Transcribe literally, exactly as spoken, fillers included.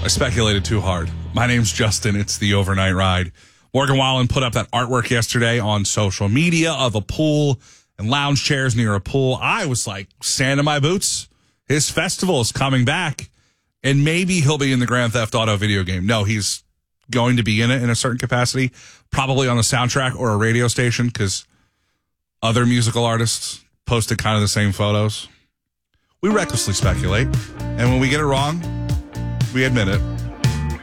speculated too hard. My name's Justin. It's the Overnight Ride. Morgan Wallen put up that artwork yesterday on social media of a pool and lounge chairs near a pool. I was like, sand in my boots. His festival is coming back, and maybe he'll be in the Grand Theft Auto video game. No, he's going to be in it in a certain capacity, probably on the soundtrack or a radio station, because other musical artists posted kind of the same photos. We recklessly speculate, and when we get it wrong, we admit it.